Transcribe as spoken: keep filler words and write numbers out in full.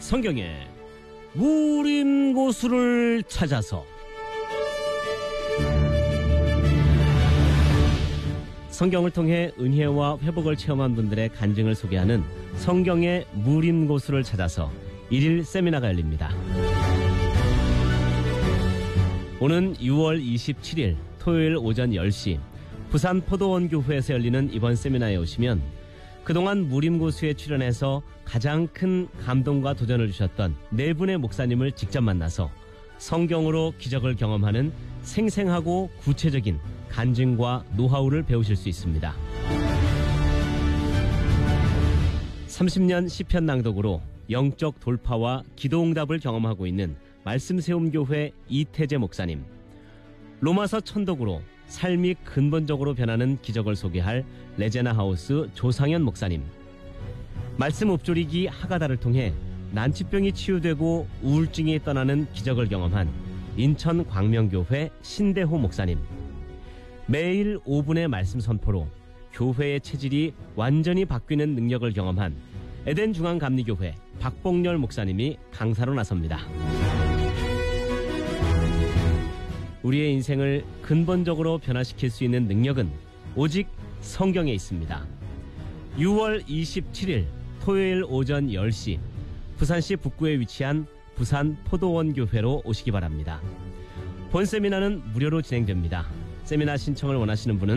성경의 무림고수를 찾아서. 성경을 통해 은혜와 회복을 체험한 분들의 간증을 소개하는 성경의 무림고수를 찾아서 일일 세미나가 열립니다. 오는 유월 이십칠일 토요일 오전 열 시 부산 포도원교회에서 열리는 이번 세미나에 오시면 그동안 무림고수에 출연해서 가장 큰 감동과 도전을 주셨던 네 분의 목사님을 직접 만나서 성경으로 기적을 경험하는 생생하고 구체적인 간증과 노하우를 배우실 수 있습니다. 삼십 년 시편 낭독으로 영적 돌파와 기도응답을 경험하고 있는 말씀세움교회 이태재 목사님, 로마서 천독으로 삶이 근본적으로 변하는 기적을 소개할 레제나하우스 조상현 목사님, 말씀 읊조리기 하가다를 통해 난치병이 치유되고 우울증이 떠나는 기적을 경험한 인천 광명교회 신대호 목사님, 매일 오 분의 말씀 선포로 교회의 체질이 완전히 바뀌는 능력을 경험한 에덴 중앙감리교회 박봉렬 목사님이 강사로 나섭니다. 우리의 인생을 근본적으로 변화시킬 수 있는 능력은 오직 성경에 있습니다. 유월 이십칠일 토요일 오전 열 시 부산시 북구에 위치한 부산 포도원교회로 오시기 바랍니다. 본 세미나는 무료로 진행됩니다. 세미나 신청을 원하시는 분은